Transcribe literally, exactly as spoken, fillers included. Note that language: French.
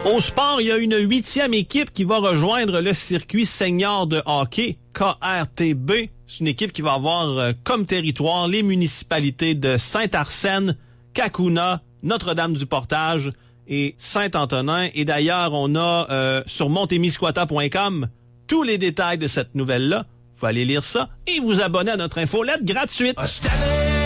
Au sport, il y a une huitième équipe qui va rejoindre le circuit senior de hockey, K R T B. C'est une équipe qui va avoir euh, comme territoire les municipalités de Saint-Arsène, Cacouna, Notre-Dame-du-Portage et Saint-Antonin. Et d'ailleurs, on a euh, sur montemisquata point com tous les détails de cette nouvelle-là. Vous allez lire ça et vous abonner à notre infolette gratuite.